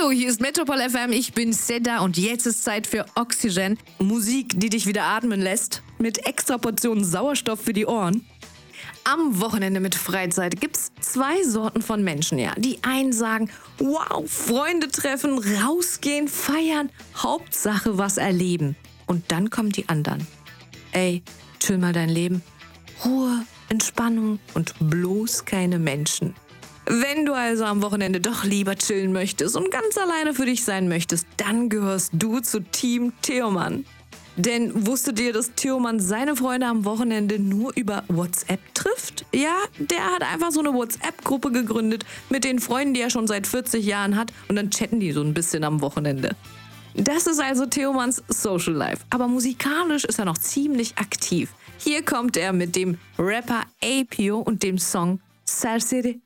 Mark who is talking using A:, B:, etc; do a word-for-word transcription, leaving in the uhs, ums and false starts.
A: Hallo, hier ist Metropol F M, ich bin Seda und jetzt ist Zeit für Oxygen. Musik, die dich wieder atmen lässt, mit extra Portionen Sauerstoff für die Ohren. Am Wochenende mit Freizeit gibt's zwei Sorten von Menschen, ja. Die einen sagen, wow, Freunde treffen, rausgehen, feiern, Hauptsache was erleben. Und dann kommen die anderen. Ey, chill mal dein Leben. Ruhe, Entspannung und bloß keine Menschen. Wenn du also am Wochenende doch lieber chillen möchtest und ganz alleine für dich sein möchtest, dann gehörst du zu Team Theoman. Denn wusstet ihr, dass Theoman seine Freunde am Wochenende nur über WhatsApp trifft? Ja, der hat einfach so eine WhatsApp-Gruppe gegründet mit den Freunden, die er schon seit vierzig Jahren hat, und dann chatten die so ein bisschen am Wochenende. Das ist also Theomans Social Life, aber musikalisch ist er noch ziemlich aktiv. Hier kommt er mit dem Rapper Apio und dem Song Serseri